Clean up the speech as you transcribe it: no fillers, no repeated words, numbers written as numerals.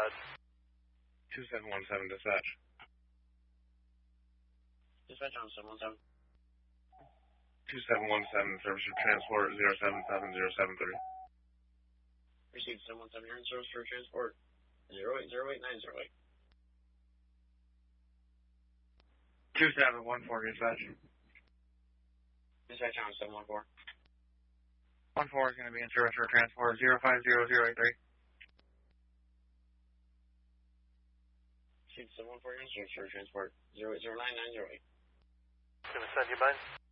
ahead. 2717 dispatch. Dispatch on 717. 2717 service for transport 077073. Received 717 here in service for transport 0808-908. 2714 dispatch. Dispatch on 714. 14 is going to be in service for transport 050083. Received 714 here in service for transport 0809-908. Going to send you mine.